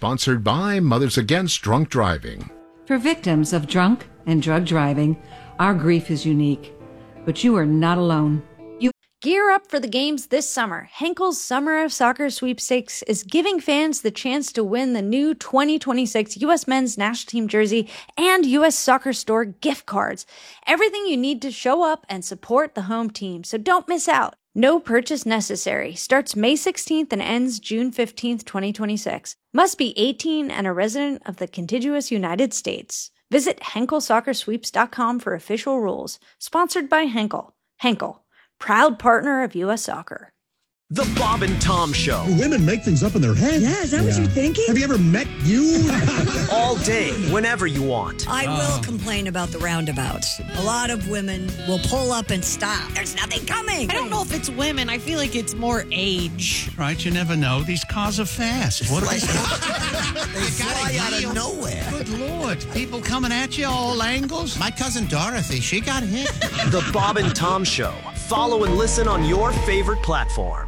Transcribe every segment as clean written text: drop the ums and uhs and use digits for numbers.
sponsored by Mothers Against Drunk Driving. For victims of drunk and drug driving, our grief is unique, but you are not alone. Gear up for the games this summer. Henkel's Summer of Soccer Sweepstakes is giving fans the chance to win the new 2026 U.S. Men's National Team jersey and U.S. Soccer Store gift cards. Everything you need to show up and support the home team, so don't miss out. No purchase necessary. Starts May 16th and ends June 15th, 2026. Must be 18 and a resident of the contiguous United States. Visit HenkelSoccerSweeps.com for official rules. Sponsored by Henkel. Henkel, proud partner of U.S. Soccer. The Bob and Tom Show. Women make things up in their head. Yeah, is that what you're thinking? Have you ever met you? All day, whenever you want. I will complain about the roundabouts. A lot of women will pull up and stop. There's nothing coming. I don't know if it's women. I feel like it's more age. Right, you never know. These cars are fast. What they fly out of nowhere. Good Lord. People coming at you all angles. My cousin Dorothy, she got hit. The Bob and Tom Show. Follow and listen on your favorite platform.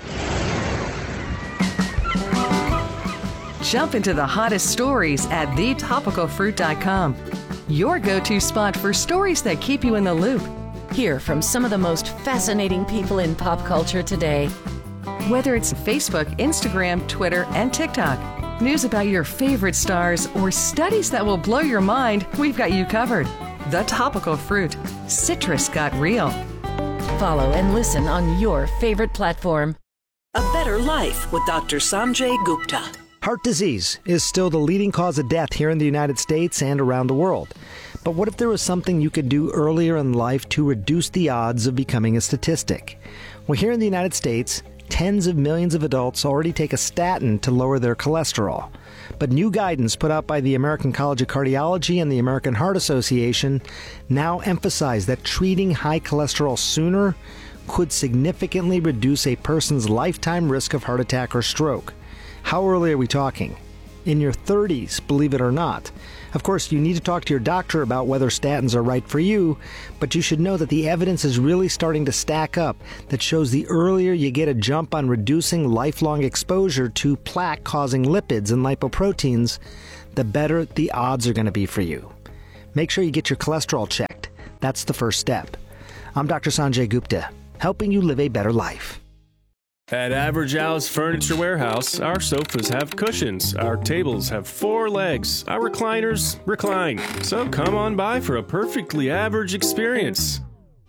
Jump into the hottest stories at thetopicalfruit.com. Your go-to spot for stories that keep you in the loop. Hear from some of the most fascinating people in pop culture today. Whether it's Facebook, Instagram, Twitter, and TikTok, news about your favorite stars, or studies that will blow your mind, we've got you covered. The Topical Fruit. Citrus got real. Follow and listen on your favorite platform. A Better Life with Dr. Sanjay Gupta. Heart disease is still the leading cause of death here in the United States and around the world. But what if there was something you could do earlier in life to reduce the odds of becoming a statistic? Well, here in the United States, tens of millions of adults already take a statin to lower their cholesterol. But new guidance put out by the American College of Cardiology and the American Heart Association now emphasize that treating high cholesterol sooner could significantly reduce a person's lifetime risk of heart attack or stroke. How early are we talking? In your 30s, believe it or not. Of course, you need to talk to your doctor about whether statins are right for you, but you should know that the evidence is really starting to stack up that shows the earlier you get a jump on reducing lifelong exposure to plaque-causing lipids and lipoproteins, the better the odds are going to be for you. Make sure you get your cholesterol checked. That's the first step. I'm Dr. Sanjay Gupta, helping you live a better life. At Average Al's Furniture Warehouse, our sofas have cushions, our tables have 4 legs, our recliners recline. So come on by for a perfectly average experience.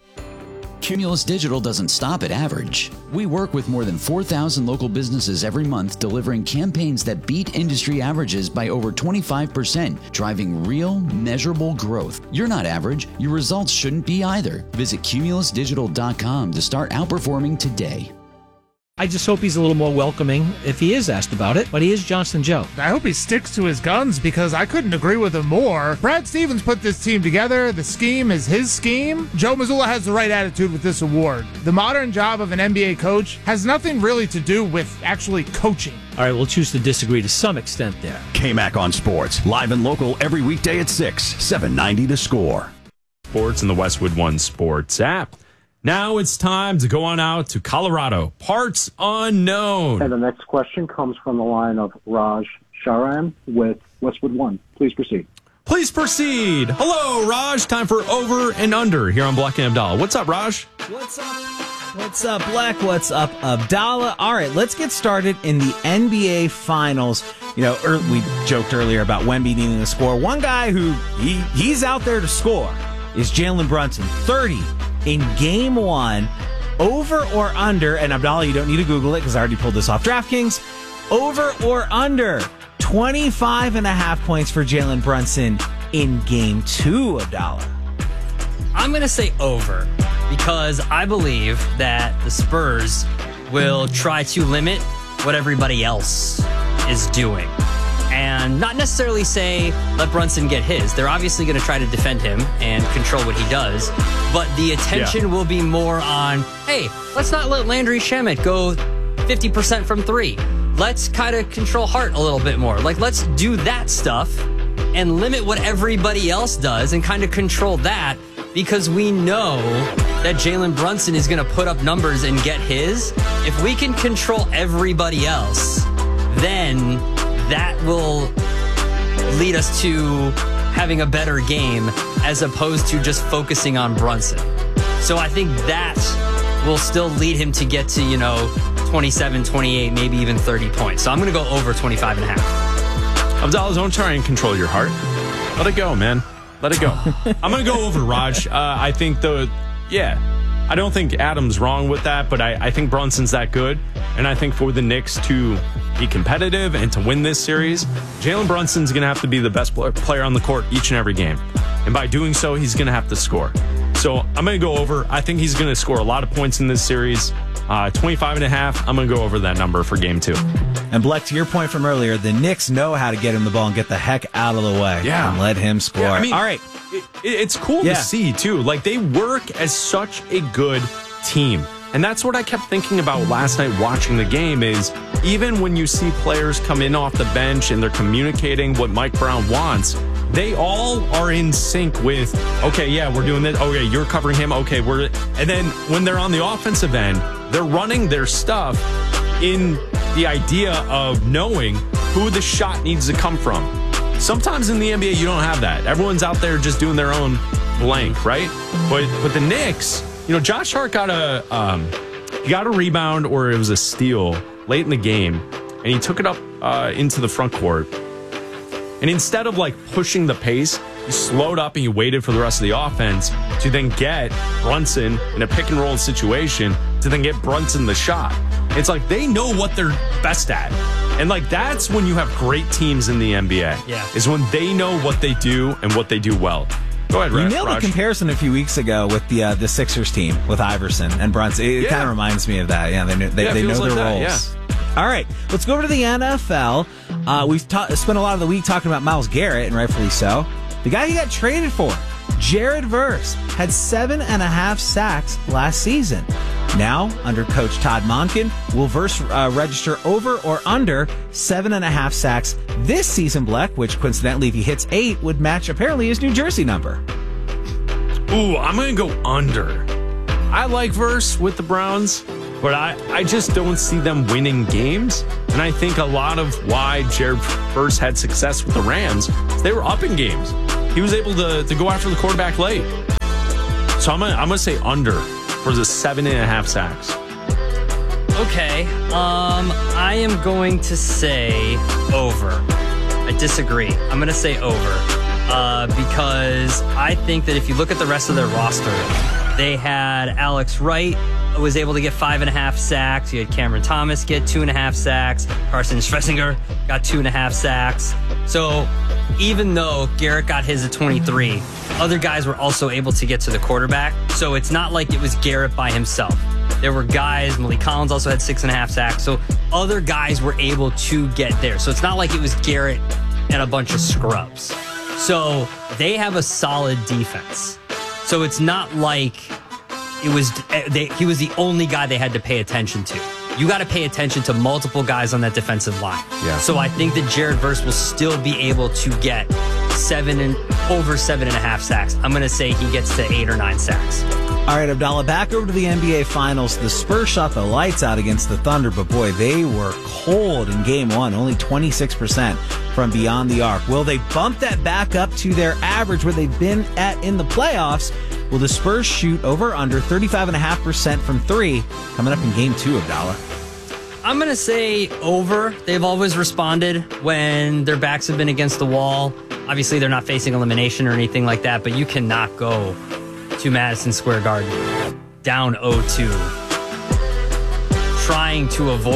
Cumulus Digital doesn't stop at average. We work with more than 4,000 local businesses every month, delivering campaigns that beat industry averages by over 25%, driving real, measurable growth. You're not average. Your results shouldn't be either. Visit cumulusdigital.com to start outperforming today. I just hope he's a little more welcoming if he is asked about it, but he is Johnston Joe. I hope he sticks to his guns because I couldn't agree with him more. Brad Stevens put this team together. The scheme is his scheme. Joe Mazzulla has the right attitude with this award. The modern job of an NBA coach has nothing really to do with actually coaching. All right, we'll choose to disagree to some extent there. KMAC on Sports, live and local every weekday at 6, 790 The Score. Sports in the Westwood One Sports app. Now it's time to go on out to Colorado. Parts unknown. And the next question comes from the line of Raj Sharan with Westwood One. Please proceed. Please proceed. Hello, Raj. Time for Over and Under here on Black and Abdallah. What's up, Raj? What's up? What's up, Black? What's up, Abdallah? All right, let's get started in the NBA Finals. You know, we joked earlier about Wemby needing to score. One guy who he's out there to score is Jalen Brunson. 30 in Game 1. Over or under, and Abdallah, you don't need to Google it because I already pulled this off DraftKings. Over or under 25.5 points for Jalen Brunson in Game 2, Abdallah. I'm going to say over because I believe that the Spurs will try to limit what everybody else is doing. And not necessarily say, let Brunson get his. They're obviously going to try to defend him and control what he does. But the attention will be more on, hey, let's not let Landry Shamet go 50% from 3. Let's kind of control Hart a little bit more. Like, let's do that stuff and limit what everybody else does and kind of control that, because we know that Jalen Brunson is going to put up numbers and get his. If we can control everybody else, then that will lead us to having a better game as opposed to just focusing on Brunson. So I think that will still lead him to get to, 27, 28, maybe even 30 points. So I'm going to go over 25 and a half. Abdallah, don't try and control your heart. Let it go, man. Let it go. I'm going to go over Raj. I think I don't think Adam's wrong with that, but I think Brunson's that good. And I think for the Knicks to be competitive and to win this series, Jalen Brunson's going to have to be the best player on the court each and every game. And by doing so, he's going to have to score. So I'm going to go over. I think he's going to score a lot of points in this series. 25 and a half. I'm going to go over that number for game 2. And Bleck, to your point from earlier, the Knicks know how to get him the ball and get the heck out of the way. Yeah. And let him score. Yeah, I mean, all right. It's cool to see, too. Like, they work as such a good team. And that's what I kept thinking about last night watching the game is even when you see players come in off the bench and they're communicating what Mike Brown wants, they all are in sync with, okay, yeah, we're doing this. Okay, you're covering him. Okay, and then when they're on the offensive end, they're running their stuff in the idea of knowing who the shot needs to come from. Sometimes in the NBA, you don't have that. Everyone's out there just doing their own blank, right? But the Knicks, Josh Hart got a rebound or it was a steal late in the game, and he took it up into the front court. And instead of pushing the pace, he slowed up and he waited for the rest of the offense to then get Brunson in a pick and roll situation to then get Brunson the shot. It's like they know what they're best at. And that's when you have great teams in the NBA. Yeah. Is when they know what they do and what they do well. Go ahead, Raj. You nailed a comparison a few weeks ago with the Sixers team with Iverson and Brunson. It kind of reminds me of that. Yeah, they know their roles. Yeah. All right, let's go over to the NFL. We've spent a lot of the week talking about Myles Garrett, and rightfully so. The guy he got traded for, Jared Verse, had 7.5 sacks last season. Now, under Coach Todd Monken, will Verse register over or under 7.5 sacks this season, Bleck, which coincidentally, if he hits 8, would match apparently his New Jersey number. Ooh, I'm going to go under. I like Verse with the Browns, but I just don't see them winning games. And I think a lot of why Jared Verse had success with the Rams is they were up in games. He was able to go after the quarterback late. So I'm gonna say under for the 7.5 sacks. Okay. I am going to say over. I disagree. I'm going to say over because I think that if you look at the rest of their roster, they had Alex Wright was able to get 5.5 sacks. You had Cameron Thomas get 2.5 sacks. Carson Schlesinger got 2.5 sacks. So even though Garrett got his at 23, other guys were also able to get to the quarterback. So it's not like it was Garrett by himself. There were guys, Malik Collins also had 6.5 sacks. So other guys were able to get there. So it's not like it was Garrett and a bunch of scrubs. So they have a solid defense. So it's not like he was the only guy they had to pay attention to. You got to pay attention to multiple guys on that defensive line. Yeah. So I think that Jared Verse will still be able to get over 7.5 sacks. I'm going to say he gets to 8 or 9 sacks. All right, Abdallah, back over to the NBA Finals. The Spurs shot the lights out against the Thunder, but boy, they were cold in Game 1, only 26% from beyond the arc. Will they bump that back up to their average where they've been at in the playoffs? Will the Spurs shoot over under 35.5% from 3 coming up in Game 2, Abdallah? I'm going to say over. They've always responded when their backs have been against the wall. Obviously, they're not facing elimination or anything like that, but you cannot go to Madison Square Garden down 0-2 trying to avoid